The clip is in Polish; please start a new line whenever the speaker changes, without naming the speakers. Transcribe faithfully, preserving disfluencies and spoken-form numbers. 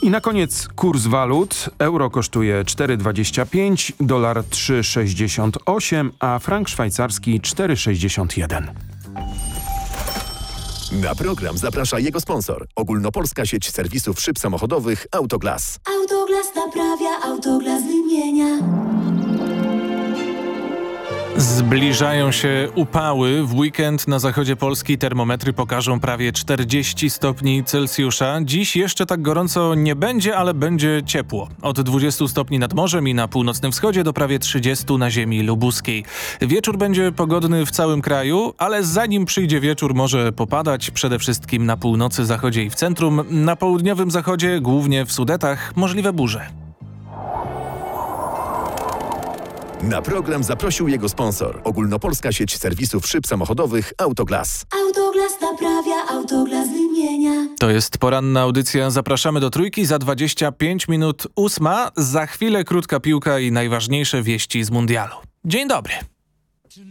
I na koniec kurs walut. Euro kosztuje cztery dwadzieścia pięć, dolar trzy sześćdziesiąt osiem, a frank szwajcarski cztery sześćdziesiąt jeden.
Na program zaprasza jego sponsor. Ogólnopolska sieć serwisów szyb samochodowych Autoglas.
Autoglas naprawia, Autoglas wymienia.
Zbliżają się upały. W weekend na zachodzie Polski termometry pokażą prawie czterdzieści stopni Celsjusza. Dziś jeszcze tak gorąco nie będzie, ale będzie ciepło. Od dwudziestu stopni nad morzem i na północnym wschodzie do prawie trzydziestu na ziemi lubuskiej. Wieczór będzie pogodny w całym kraju, ale zanim przyjdzie wieczór może popadać, przede wszystkim na północy, zachodzie i w centrum. Na południowym zachodzie, głównie w Sudetach, możliwe burze.
Na program zaprosił jego sponsor. Ogólnopolska sieć serwisów szyb samochodowych Autoglas.
Autoglas naprawia, Autoglas wymienia.
To jest poranna audycja. Zapraszamy do Trójki za dwadzieścia pięć minut ósma. Za chwilę krótka piłka i najważniejsze wieści z mundialu. Dzień dobry.